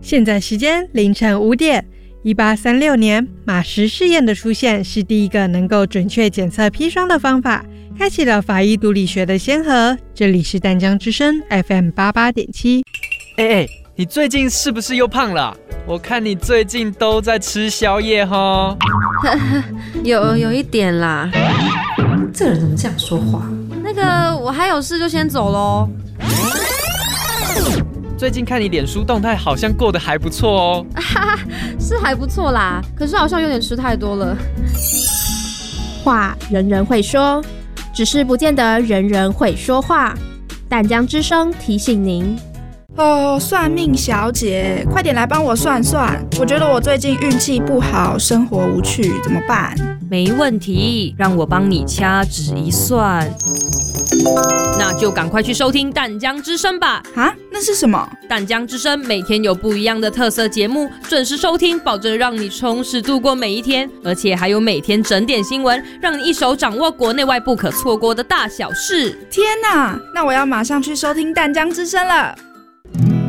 现在时间凌晨5点。1836年，马氏试验的出现是第一个能够准确检测砒霜的方法，开启了法医毒理学的先河。这里是淡江之声 FM88.7。 你最近是不是又胖了？我看你最近都在吃宵夜齁。 有一点啦。 这人怎么这样说话？ 那个，我还有事就先走咯。 最近看你脸书动态，好像过得还不错哦。 是还不错啦，可是好像有点吃太多了。 话人人会说，只是不见得人人会说话。淡江之声提醒您。 算命小姐，快点来帮我算算，我觉得我最近运气不好，生活无趣，怎么办？ 没问题，让我帮你掐指一算。那就赶快去收听淡江之声吧。 啊，那是什么？ 淡江之声每天有不一样的特色节目，准时收听，保证让你充实度过每一天，而且还有每天整点新闻，让你一手掌握国内外不可错过的大小事。 天哪，那我要马上去收听淡江之声了。